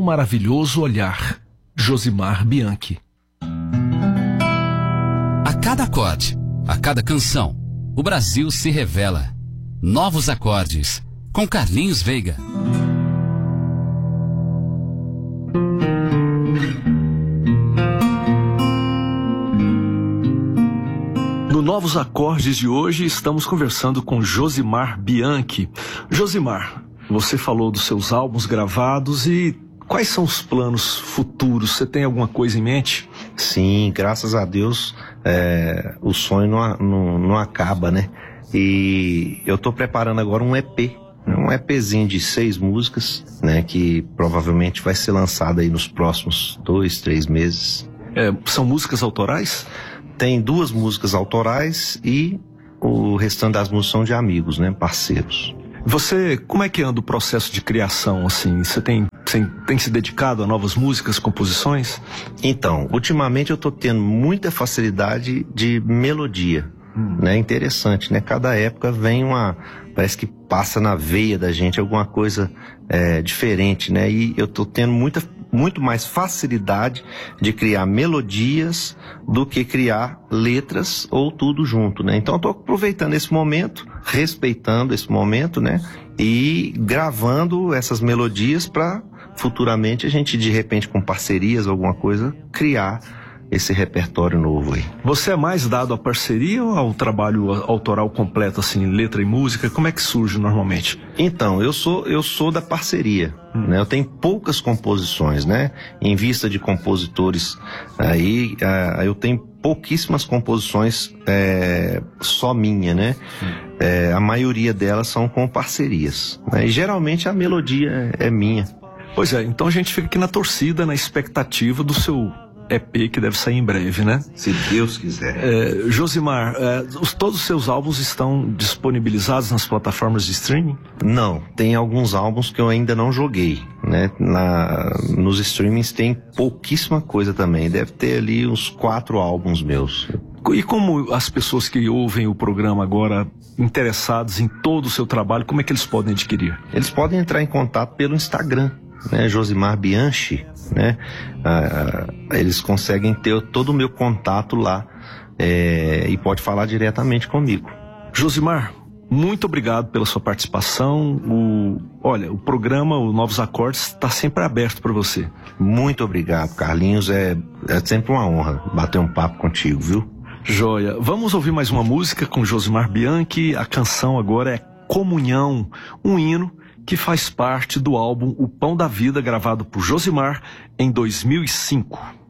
maravilhoso olhar. Josimar Bianchi. A cada acorde, a cada canção, o Brasil se revela. Novos acordes, com Carlinhos Veiga. No Novos Acordes de hoje, estamos conversando com Josimar Bianchi. Josimar, você falou dos seus álbuns gravados e quais são os planos futuros? Você tem alguma coisa em mente? Sim, graças a Deus, o sonho não acaba, né? E eu tô preparando agora um EP, um EPzinho de 6 músicas, né? Que provavelmente vai ser lançado aí nos próximos 2, 3 meses. São músicas autorais? Tem 2 músicas autorais e o restante das músicas são de amigos, né? Parceiros. Você, como é que anda o processo de criação, assim? Você tem se dedicado a novas músicas, composições? Então, ultimamente eu tô tendo muita facilidade de melodia, né? Interessante, né? Cada época vem parece que passa na veia da gente alguma coisa diferente, né? E eu tô tendo muito mais facilidade de criar melodias do que criar letras ou tudo junto, né? Então eu tô aproveitando esse momento, respeitando esse momento, né? E gravando essas melodias para futuramente a gente, de repente, com parcerias, alguma coisa, criar esse repertório novo aí. Você é mais dado à parceria ou ao trabalho autoral completo, assim, letra e música? Como é que surge normalmente? Então, eu sou da parceria, né? Eu tenho poucas composições, né? Em vista de compositores aí, eu tenho pouquíssimas composições só minha, né? A maioria delas são com parcerias, né? E geralmente a melodia é minha. Pois é, então a gente fica aqui na torcida, na expectativa do seu EP que deve sair em breve, né? Se Deus quiser. Josimar, todos os seus álbuns estão disponibilizados nas plataformas de streaming? Não, tem alguns álbuns que eu ainda não joguei, né? Nos streamings tem pouquíssima coisa também, deve ter ali uns 4 álbuns meus. E como as pessoas que ouvem o programa agora, interessados em todo o seu trabalho, como é que eles podem adquirir? Eles podem entrar em contato pelo Instagram, né? Josimar Bianchi, né? Eles conseguem ter todo o meu contato lá e pode falar diretamente comigo. Josimar, muito obrigado pela sua participação. O programa, o Novos Acordes, está sempre aberto para você. Muito obrigado, Carlinhos. É sempre uma honra bater um papo contigo, viu? Joia. Vamos ouvir mais uma música com Josimar Bianchi. A canção agora é Comunhão, um hino que faz parte do álbum O Pão da Vida, gravado por Josimar em 2005.